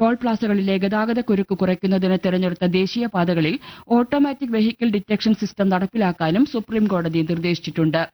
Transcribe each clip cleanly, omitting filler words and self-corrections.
Toll പ്ലാസകളിലെ ഗതാഗതക്കുരുക്ക് കുറയ്ക്കുന്നതിന് തെരഞ്ഞെടുത്ത ദേശീയപാതകളിൽ ഓട്ടോമാറ്റിക് വെഹിക്കിൾ ഡിറ്റക്ഷൻ സിസ്റ്റം നടപ്പിലാക്കാനും സുപ്രീംകോടതി നിർദ്ദേശിച്ചിട്ടുണ്ട്.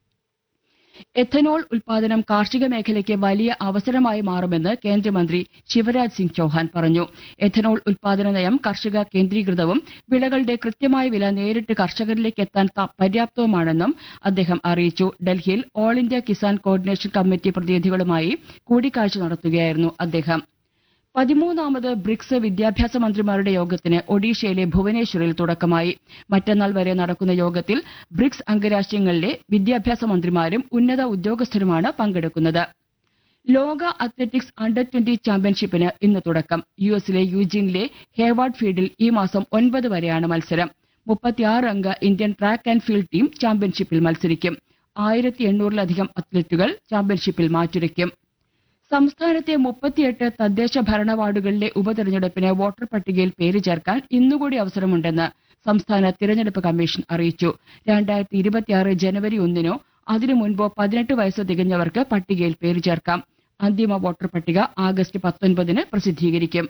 എഥനോൾ ഉൽപാദനം കാർഷിക മേഖലയ്ക്ക് വലിയ അവസരമായി മാറുമെന്ന് കേന്ദ്രമന്ത്രി ശിവരാജ് സിംഗ് ചൌഹാൻ പറഞ്ഞു. എഥനോൾ ഉൽപാദന നയം കർഷക കേന്ദ്രീകൃതവും വിളകളുടെ കൃത്യമായ വില നേരിട്ട് കർഷകരിലേക്ക് എത്താൻ പര്യാപ്തവുമാണെന്നും അദ്ദേഹം അറിയിച്ചു. ഡൽഹിയിൽ all India Kisan coordination committee പ്രതിനിധികളുമായി കൂടിക്കാഴ്ച നടത്തുകയായിരുന്നു അദ്ദേഹം. 13ാമത് ബ്രിക്സ് വിദ്യാഭ്യാസ മന്ത്രിമാരുടെ യോഗത്തിന് ഒഡീഷയിലെ ഭുവനേശ്വറിൽ തുടക്കമായി. മറ്റന്നാൾ വരെ നടക്കുന്ന യോഗത്തിൽ ബ്രിക്സ് അംഗരാജ്യങ്ങളിലെ വിദ്യാഭ്യാസ മന്ത്രിമാരും ഉന്നത ഉദ്യോഗസ്ഥരുമാണ് പങ്കെടുക്കുന്നത്. ലോക അത്ലറ്റിക്സ് അണ്ടർ-20 ചാമ്പ്യൻഷിപ്പിന് ഇന്ന് തുടക്കം. യുഎസിലെ യൂജീനിലെ ഹേവാർഡ് ഫീൽഡിൽ ഈ മാസം 9 വരെയാണ് മത്സരം. 36 അംഗ Indian track and field team ചാമ്പ്യൻഷിപ്പിൽ മത്സരിക്കും. 1800-ലധികം അത്ലറ്റുകൾ ചാമ്പ്യൻഷിപ്പിൽ മാറ്റുരയ്ക്കും. സംസ്ഥാനത്തെ 38 തദ്ദേശ ഭരണ വാർഡുകളിലെ ഉപതെരഞ്ഞെടുപ്പിന് വോട്ടർ പട്ടികയിൽ പേര് ചേർക്കാൻ ഇന്നുകൂടി അവസരമുണ്ടെന്ന് സംസ്ഥാന തിരഞ്ഞെടുപ്പ് കമ്മീഷൻ അറിയിച്ചു. 2026 ജനുവരി 1-നോ അതിനു മുൻപോ 18 വയസ്സ് തികഞ്ഞവർക്ക് പട്ടികയിൽ പേര് ചേർക്കാം. അന്തിമ വോട്ടർ പട്ടിക ആഗസ്റ്റ് 19-ന് പ്രസിദ്ധീകരിക്കും.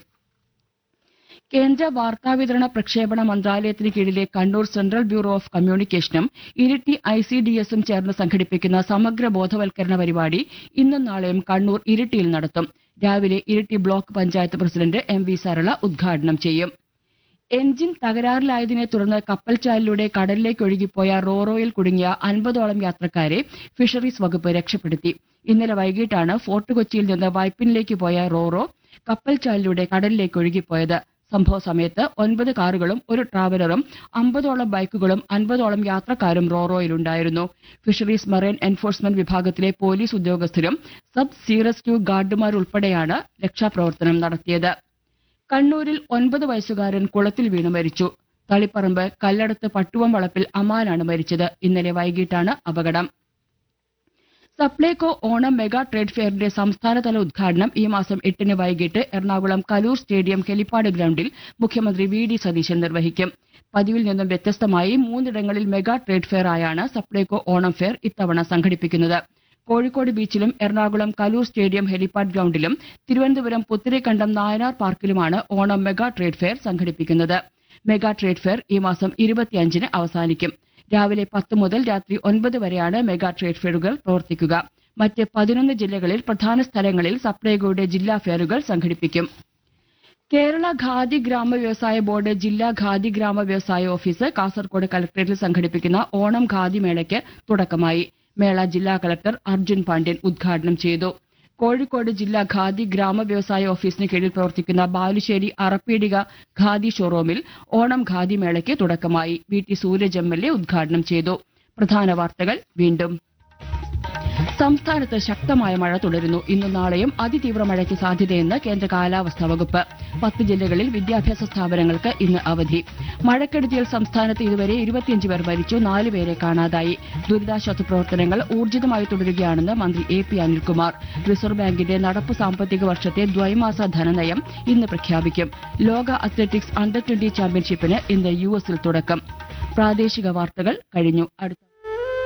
കേന്ദ്ര വാർത്താവിതരണ പ്രക്ഷേപണ മന്ത്രാലയത്തിന് കീഴിലെ Kannur central bureau of കമ്മ്യൂണിക്കേഷനും Iritty ICDSും ചേർന്ന് സംഘടിപ്പിക്കുന്ന സമഗ്ര ബോധവൽക്കരണ പരിപാടി ഇന്നും നാളെയും കണ്ണൂർ ഇരിട്ടിയിൽ നടത്തും. രാവിലെ Iritty block panchayat president MV Sarala ഉദ്ഘാടനം ചെയ്യും. എഞ്ചിൻ തകരാറിലായതിനെ തുടർന്ന് കപ്പൽച്ചാലിലൂടെ കടലിലേക്ക് ഒഴുകിപ്പോയ റോറോയിൽ കുടുങ്ങിയ 50ഓളം യാത്രക്കാരെ ഫിഷറീസ് വകുപ്പ് രക്ഷപ്പെടുത്തി. ഇന്നലെ വൈകിട്ടാണ് ഫോർട്ട് കൊച്ചിയിൽ നിന്ന് വൈപ്പിനിലേക്ക് പോയ റോറോ കപ്പൽച്ചാലിലൂടെ കടലിലേക്ക് ഒഴുകിപ്പോയത്. സംഭവ സമയത്ത് 9 കാറുകളും ഒരു ട്രാവലറും 50ഓളം ബൈക്കുകളും 50ഓളം യാത്രക്കാരും റോറോയിലുണ്ടായിരുന്നു. ഫിഷറീസ് മറൈൻ എൻഫോഴ്സ്മെന്റ് വിഭാഗത്തിലെ പോലീസ് ഉദ്യോഗസ്ഥരും സബ് സീ റെസ്ക്യൂ ഗാർഡുമാരുൾപ്പെടെയാണ് രക്ഷാപ്രവർത്തനം നടത്തിയത്. കണ്ണൂരിൽ 9 വയസ്സുകാരൻ കുളത്തിൽ വീണ് മരിച്ചു. തളിപ്പറമ്പ് കല്ലടത്ത് പട്ടുവം വളപ്പിൽ അമാനാണ് മരിച്ചത്. ഇന്നലെ വൈകിട്ടാണ് അപകടം. സപ്ലൈകോ ഓണം മെഗാ ട്രേഡ് ഫെയറിന്റെ സംസ്ഥാനതല ഉദ്ഘാടനം ഈ മാസം 8-ന് വൈകിട്ട് എറണാകുളം കലൂർ സ്റ്റേഡിയം ഹെലിപ്പാഡ് ഗ്രൌണ്ടിൽ മുഖ്യമന്ത്രി VD സതീശൻ നിർവഹിക്കും. പതിവിൽ നിന്നും വ്യത്യസ്തമായി 3 മെഗാ ട്രേഡ് ഫെയർ ആയാണ് സപ്ലൈകോ ഓണം ഫെയർ ഇത്തവണ സംഘടിപ്പിക്കുന്നത്. Kozhikode ബീച്ചിലും Ernakulam Kaloor stadium helipad ഗ്രൌണ്ടിലും Thiruvananthapuram Putharikandam Nayanar പാർക്കിലുമാണ് Onam mega trade fair സംഘടിപ്പിക്കുന്നത്. മെഗാ ട്രേഡ് ഫെയർ ഈ മാസം 25-ന് അവസാനിക്കും. രാവിലെ 10 മുതൽ രാത്രി 9 വരെയാണ് മെഗാ ട്രേഡ് ഫെയറുകൾ പ്രവർത്തിക്കുക. മറ്റ് 11 ജില്ലകളിൽ പ്രധാന സ്ഥലങ്ങളിൽ സപ്ലൈകോയുടെ ജില്ലാ ഫെയറുകൾ സംഘടിപ്പിക്കും. കേരള ഖാദി ഗ്രാമ വ്യവസായ ബോർഡ് ജില്ലാ ഖാദി ഗ്രാമ വ്യവസായ ഓഫീസ് കാസർകോട് കലക്ടറേറ്റിൽ സംഘടിപ്പിക്കുന്ന ഓണം ഖാദി മേളയ്ക്ക് തുടക്കമായി. മേള ജില്ലാ കളക്ടർ അർജുൻ പാണ്ഡ്യൻ ഉദ്ഘാടനം ചെയ്തു. കോഴിക്കോട് ജില്ലാ ഖാദി ഗ്രാമ വ്യവസായ ഓഫീസിന് കീഴിൽ പ്രവർത്തിക്കുന്ന ബാലുശ്ശേരി അറപ്പീടിക ഖാദി ഷോറൂമിൽ ഓണം ഖാദി മേളയ്ക്ക് തുടക്കമായി. VT സൂരജ് MLA ഉദ്ഘാടനം ചെയ്തു. പ്രധാന വാർത്തകൾ വീണ്ടും. സംസ്ഥാനത്ത് ശക്തമായ മഴ തുടരുന്നു. ഇന്നും നാളെയും അതിതീവ്ര മഴയ്ക്ക് സാധ്യതയെന്ന് കേന്ദ്ര കാലാവസ്ഥാ വകുപ്പ്. 10 ജില്ലകളിൽ വിദ്യാഭ്യാസ സ്ഥാപനങ്ങൾക്ക് ഇന്ന് അവധി. മഴക്കെടുതിയിൽ സംസ്ഥാനത്ത് ഇതുവരെ 25 പേർ മരിച്ചു, 4 പേരെ കാണാതായി. ദുരിതാശ്വാസ പ്രവർത്തനങ്ങൾ ഊർജിതമായി തുടരുകയാണെന്ന് മന്ത്രി AP അനിൽകുമാർ. റിസർവ് ബാങ്കിന്റെ നടപ്പ് സാമ്പത്തിക വർഷത്തെ ദ്വൈമാസ ധനനയം ഇന്ന് പ്രഖ്യാപിക്കും. ലോക അത്ലറ്റിക്സ് അണ്ടർ-20 ചാമ്പ്യൻഷിപ്പിന് ഇന്ന് US-ൽ തുടക്കം. പ്രാദേശിക വാർത്തകൾ കഴിഞ്ഞു. അടുത്ത